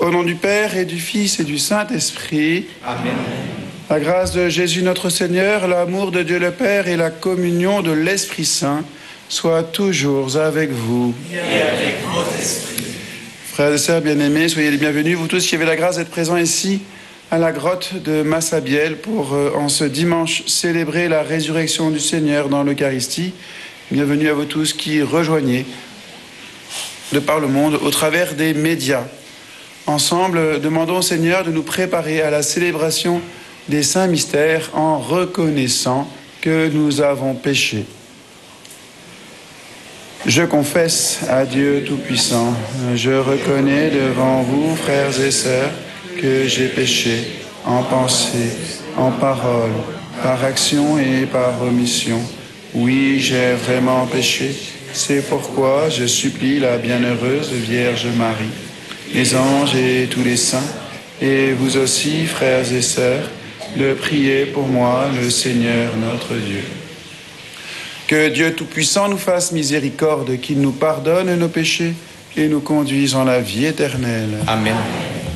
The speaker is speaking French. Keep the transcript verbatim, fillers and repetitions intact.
Au nom du Père et du Fils et du Saint-Esprit. Amen. La grâce de Jésus notre Seigneur, l'amour de Dieu le Père et la communion de l'Esprit Saint soient toujours avec vous. Et avec votre esprit. Frères et sœurs bien-aimés, soyez les bienvenus, vous tous qui avez la grâce d'être présents ici à la grotte de Massabielle pour, euh, en ce dimanche, célébrer la résurrection du Seigneur dans l'Eucharistie. Bienvenue à vous tous qui rejoignez de par le monde au travers des médias. Ensemble, demandons au Seigneur de nous préparer à la célébration des saints mystères en reconnaissant que nous avons péché. Je confesse à Dieu Tout-Puissant, je reconnais devant vous, frères et sœurs, que j'ai péché en pensée, en parole, par action et par omission. Oui, j'ai vraiment péché. C'est pourquoi je supplie la bienheureuse Vierge Marie, les anges et tous les saints, et vous aussi, frères et sœurs, de prier pour moi, le Seigneur notre Dieu. Que Dieu Tout-Puissant nous fasse miséricorde, qu'il nous pardonne nos péchés et nous conduise en la vie éternelle. Amen.